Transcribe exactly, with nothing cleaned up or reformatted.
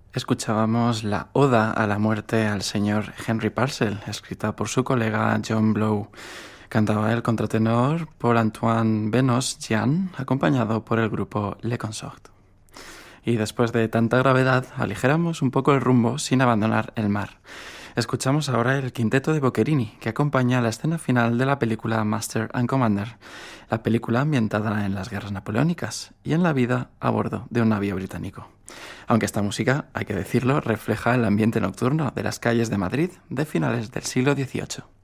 Escuchábamos la Oda a la muerte al señor Henry Purcell, escrita por su colega John Blow. Cantaba el contratenor Paul-Antoine Benos-Jean, acompañado por el grupo Le Consort. Y después de tanta gravedad, aligeramos un poco el rumbo sin abandonar el mar. Escuchamos ahora el quinteto de Boccherini, que acompaña la escena final de la película Master and Commander, la película ambientada en las guerras napoleónicas y en la vida a bordo de un navío británico. Aunque esta música, hay que decirlo, refleja el ambiente nocturno de las calles de Madrid de finales del siglo dieciocho.